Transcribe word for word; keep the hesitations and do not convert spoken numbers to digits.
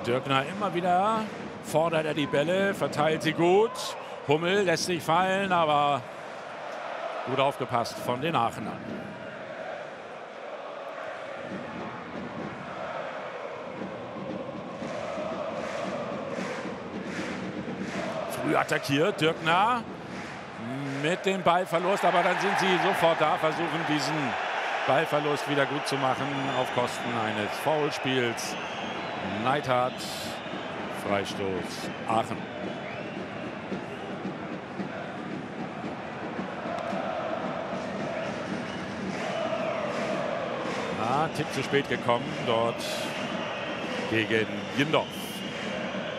Dürkner immer wieder fordert er die Bälle, verteilt sie gut. Hummel lässt sich fallen, aber gut aufgepasst von den Aachenern. Früh attackiert Dürkner mit dem Ballverlust, aber dann sind sie sofort da, versuchen diesen Ballverlust wieder gut zu machen auf Kosten eines Foulspiels. Neidhardt, Freistoß Aachen. Ah, Tipp zu spät gekommen dort gegen Jindorf.